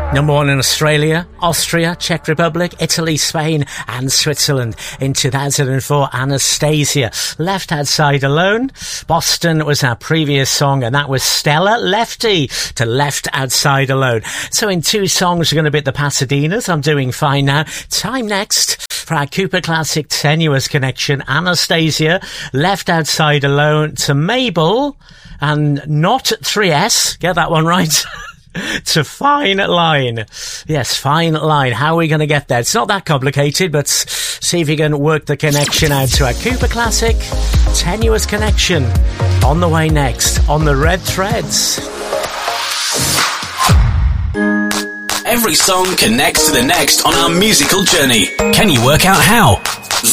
Number one in Australia, Austria, Czech Republic, Italy, Spain and Switzerland. In 2004, Anastasia, Left Outside Alone. Boston was our previous song, and that was Stella Lefty to Left Outside Alone. So in two songs, we're going to be at the Pasadenas. I'm doing fine now. Time next for our Cooper Classic Tenuous Connection. Anastasia, Left Outside Alone to Mabel, and not 3S. Get that one right. To Fine Line. Yes, Fine Line. How are we going to get there? It's not that complicated, but see if you can work the connection out to our Cooper Classic Tenuous Connection. On the way next on the Red Threads. Every song connects to the next on our musical journey. Can you work out how?